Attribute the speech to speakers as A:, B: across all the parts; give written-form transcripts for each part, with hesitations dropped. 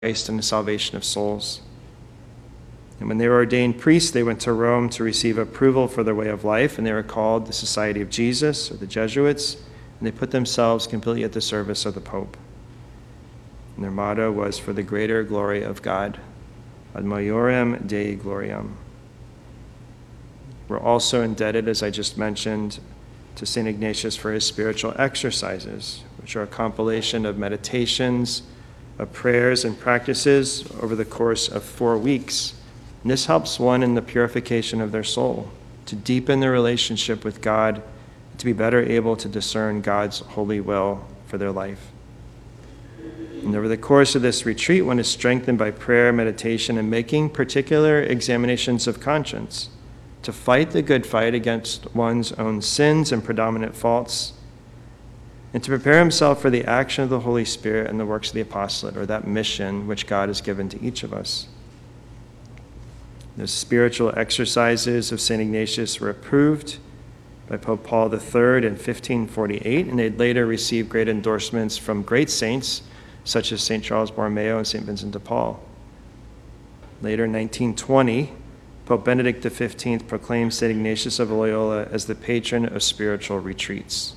A: Christ and the salvation of souls. And when they were ordained priests, they went to Rome to receive approval for their way of life, and they were called the Society of Jesus, or the Jesuits, and they put themselves completely at the service of the Pope. And their motto was, "For the greater glory of God," ad maiorem Dei gloriam. We're also indebted, as I just mentioned, to St. Ignatius for his spiritual exercises, which are a compilation of meditations, of prayers and practices over the course of 4 weeks. And this helps one in the purification of their soul, to deepen their relationship with God, to be better able to discern God's holy will for their life. And over the course of this retreat, one is strengthened by prayer, meditation, and making particular examinations of conscience, to fight the good fight against one's own sins and predominant faults, and to prepare himself for the action of the Holy Spirit and the works of the apostolate, or that mission which God has given to each of us. The spiritual exercises of St. Ignatius were approved by Pope Paul III in 1548, and they'd later received great endorsements from great saints such as St. Charles Borromeo and St. Vincent de Paul. Later in 1920, Pope Benedict XV proclaimed St. Ignatius of Loyola as the patron of spiritual retreats.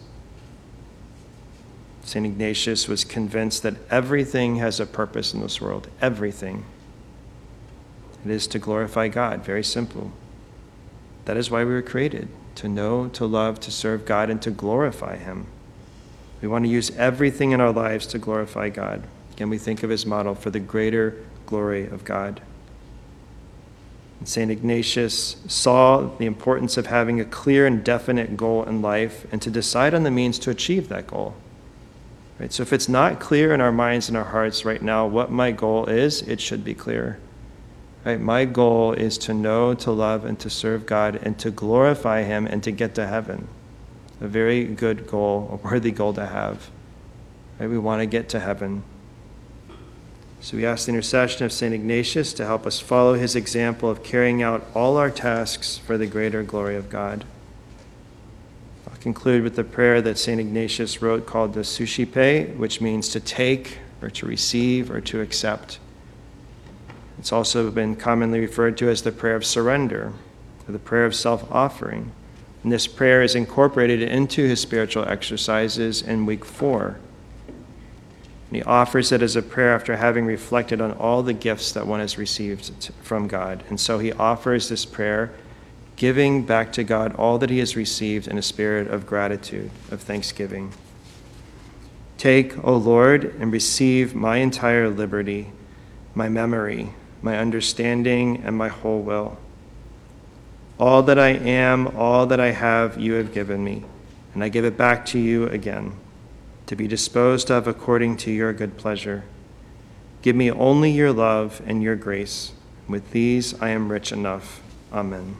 A: St. Ignatius was convinced that everything has a purpose in this world, everything. It is to glorify God, very simple. That is why we were created, to know, to love, to serve God, and to glorify Him. We want to use everything in our lives to glorify God. Again, we think of his model, for the greater glory of God. And St. Ignatius saw the importance of having a clear and definite goal in life and to decide on the means to achieve that goal. Right? So if it's not clear in our minds and our hearts right now what my goal is, it should be clear. Right? My goal is to know, to love, and to serve God, and to glorify Him, and to get to heaven. A very good goal, a worthy goal to have. Right? We want to get to heaven. So we ask the intercession of St. Ignatius to help us follow his example of carrying out all our tasks for the greater glory of God. I'll conclude with the prayer that St. Ignatius wrote called the Suscipe, which means to take or to receive or to accept. It's also been commonly referred to as the prayer of surrender, or the prayer of self-offering. And this prayer is incorporated into his spiritual exercises in week 4. And he offers it as a prayer after having reflected on all the gifts that one has received from God. And so he offers this prayer, giving back to God all that he has received in a spirit of gratitude, of thanksgiving. Take, O Lord, and receive my entire liberty, my memory, my understanding, and my whole will. All that I am, all that I have, you have given me, and I give it back to you again, to be disposed of according to your good pleasure. Give me only your love and your grace. With these I am rich enough. Amen.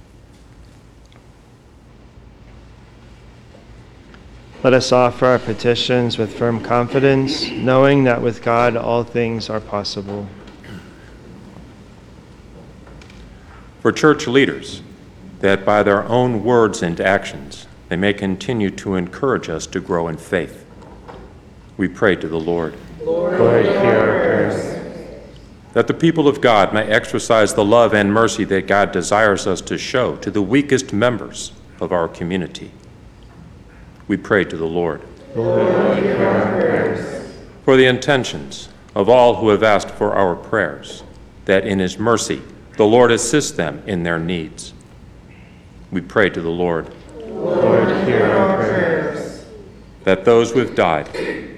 A: Let us offer our petitions with firm confidence, knowing that with God all things are possible.
B: For church leaders, that by their own words and actions they may continue to encourage us to grow in faith. We pray to the Lord.
A: Lord, hear our prayers.
B: That the people of God may exercise the love and mercy that God desires us to show to the weakest members of our community. We pray to the Lord.
A: Lord, hear our prayers.
B: For the intentions of all who have asked for our prayers, that in his mercy the Lord assist them in their needs. We pray to the Lord.
A: Lord, hear our prayers.
B: That those who have died